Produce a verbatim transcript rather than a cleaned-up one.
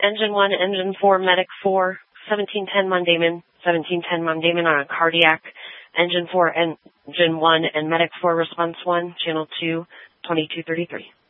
Engine one, Engine four, Medic four, seventeen ten Mondayman, seventeen ten Mondayman on a cardiac. Engine four, Engine one, and Medic four, Response one, Channel two, twenty-two thirty-three.